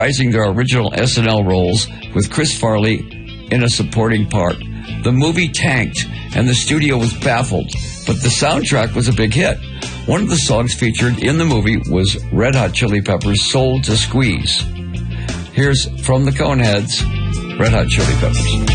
reprising their original SNL roles with Chris Farley in a supporting part. The movie tanked, and the studio was baffled, but the soundtrack was a big hit. One of the songs featured in the movie was Red Hot Chili Peppers' Soul to Squeeze. Here's from the Coneheads, Red Hot Chili Peppers.